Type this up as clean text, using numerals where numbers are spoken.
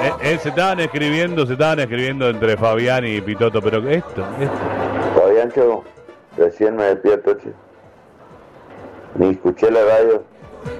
Se estaban escribiendo entre Fabián y Pitoto, pero esto. Fabiancho, recién me despierto, che. Ni escuché la radio.